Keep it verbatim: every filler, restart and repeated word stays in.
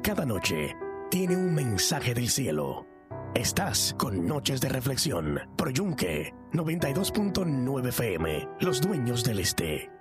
cada noche tiene un mensaje del cielo. Estás con Noches de Reflexión por Yunque noventa y dos punto nueve F M, Los Dueños del Este.